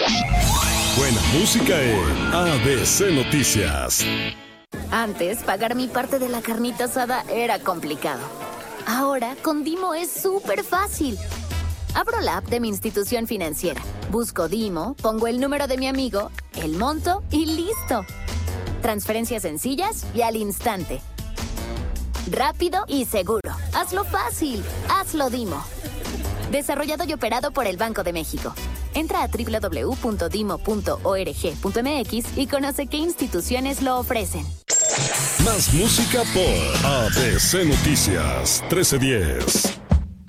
Buena música en ABC Noticias. Antes, pagar mi parte de la carnita asada era complicado. Ahora, con Dimo es súper fácil. Abro la app de mi institución financiera, busco Dimo, pongo el número de mi amigo, el monto y listo. Transferencias sencillas y al instante. Rápido y seguro. Hazlo fácil. Hazlo Dimo. Desarrollado y operado por el Banco de México. Entra a www.dimo.org.mx y conoce qué instituciones lo ofrecen. Más música por ABC Noticias 1310.